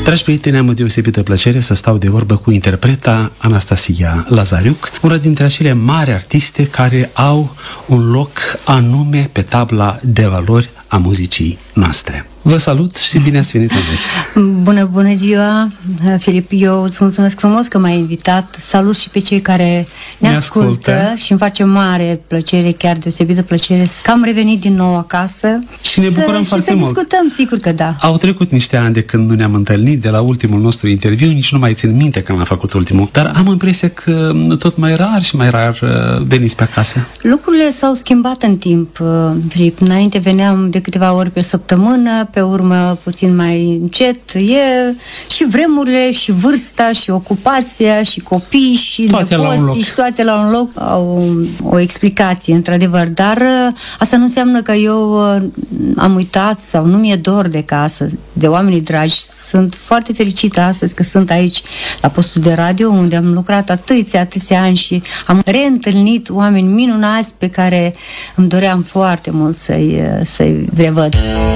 Dragi prieteni, am o deosebită plăcere să stau de vorbă cu interpreta Anastasia Lazariuc, una dintre acele mari artiste care au un loc anume pe tabla de valori a muzicii noastre. Vă salut și bine ați venit la noi. Bună ziua, Filip, eu îți mulțumesc frumos că m-ai invitat. Salut și pe cei care ne ascultă și îmi face mare plăcere, chiar deosebită plăcere, că am revenit din nou acasă. Și ne bucurăm foarte mult. Și să discutăm, sigur că da. Au trecut niște ani de când nu ne-am întâlnit, de la ultimul nostru interviu, nici nu mai țin minte când am făcut ultimul, dar am impresia că tot mai rar și mai rar veniți pe acasă. Lucrurile s-au schimbat în timp, Filip. Înainte veneam de câteva ori pe săptămână, pe urmă puțin mai încet. E și vremurile, și vârsta, și ocupația, și copii, și nepoții, și toate la un loc au o explicație, într-adevăr. Dar asta nu înseamnă că eu am uitat sau nu mi-e dor de casă, de oamenii dragi. Sunt foarte fericită astăzi că sunt aici la postul de radio, unde am lucrat atâția ani și am reîntâlnit oameni minunați pe care îmi doream foarte mult să-i revăd.